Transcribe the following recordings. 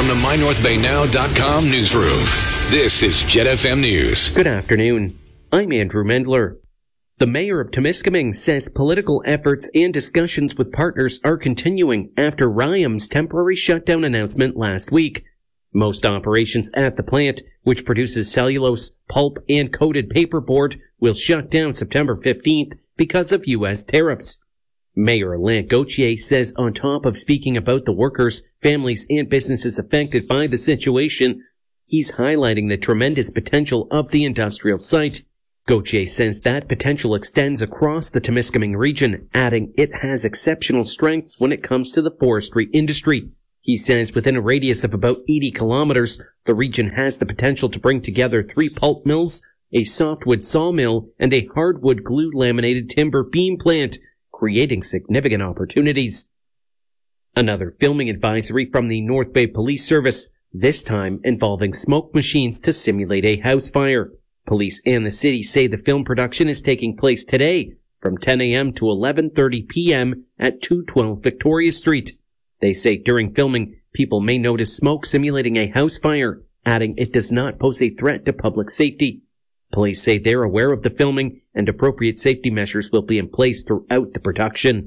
from the MyNorthBayNow.com newsroom, this is Jet FM News. Good afternoon. I'm Andrew Mendler. The mayor of Temiskaming says political efforts and discussions with partners are continuing after RYAM's temporary shutdown announcement last week. Most operations at the plant, which produces cellulose, pulp, and coated paperboard, will shut down September 15th because of U.S. tariffs. Mayor Alain Gauthier says on top of speaking about the workers, families, and businesses affected by the situation, he's highlighting the tremendous potential of the industrial site. Gauthier says that potential extends across the Temiskaming region, adding it has exceptional strengths when it comes to the forestry industry. He says within a radius of about 80 kilometers, the region has the potential to bring together 3 pulp mills, a softwood sawmill, and a hardwood glue laminated timber beam plant, creating significant opportunities. Another filming advisory from the North Bay Police Service, this time involving smoke machines to simulate a house fire. Police and the city say the film production is taking place today from 10 a.m. to 11:30 p.m. at 212 Victoria Street. They say during filming, people may notice smoke simulating a house fire, adding it does not pose a threat to public safety. Police say they're aware of the filming and appropriate safety measures will be in place throughout the production.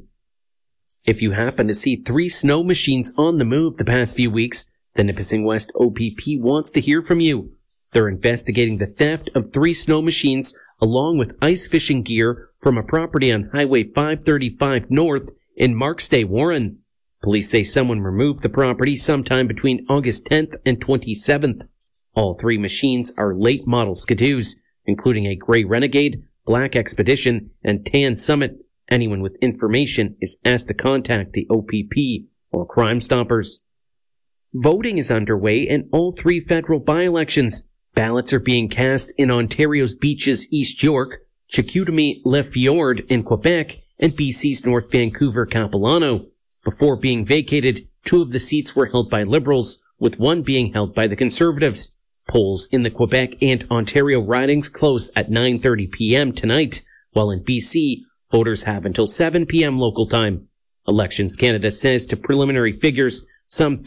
If you happen to see 3 snow machines on the move the past few weeks, the Nipissing West OPP wants to hear from you. They're investigating the theft of 3 snow machines along with ice fishing gear from a property on Highway 535 North in Markstay, Warren. Police say someone removed the property sometime between August 10th and 27th. All 3 machines are late model Skidoos, including a gray Renegade, black Expedition, and tan Summit. Anyone with information is asked to contact the OPP or Crime Stoppers. Voting is underway in all 3 federal by-elections. Ballots are being cast in Ontario's beaches East York, Chicoutimi-Le-Fjord in Quebec, and BC's North Vancouver Capilano. Before being vacated, 2 of the seats were held by Liberals, with 1 being held by the Conservatives. Polls in the Quebec and Ontario ridings close at 9:30 p.m. tonight, while in BC, voters have until 7 p.m. local time. Elections Canada says to preliminary figures, some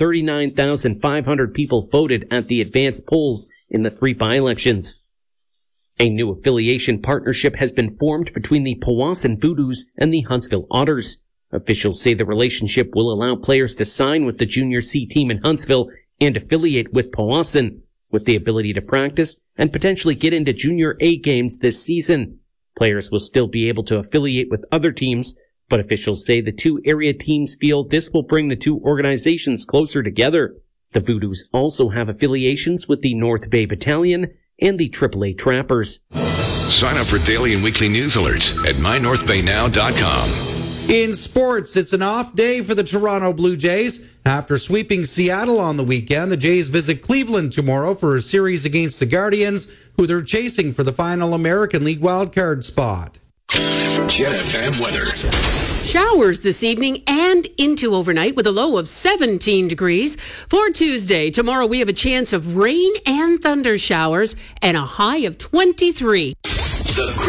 39,500 people voted at the advanced polls in the 3 by-elections. A new affiliation partnership has been formed between the Powassan Voodoos and the Huntsville Otters. Officials say the relationship will allow players to sign with the Junior C team in Huntsville and affiliate with Powassan, with the ability to practice and potentially get into Junior A games this season. Players will still be able to affiliate with other teams, but officials say the 2 area teams feel this will bring the 2 organizations closer together. The Voodoos also have affiliations with the North Bay Battalion and the AAA Trappers. Sign up for daily and weekly news alerts at MyNorthBayNow.com. In sports, it's an off day for the Toronto Blue Jays. After sweeping Seattle on the weekend, the Jays visit Cleveland tomorrow for a series against the Guardians, who they're chasing for the final American League wildcard spot. Jet FM weather. Showers this evening and into overnight with a low of 17 degrees. For Tuesday, tomorrow we have a chance of rain and thunder showers and a high of 23. The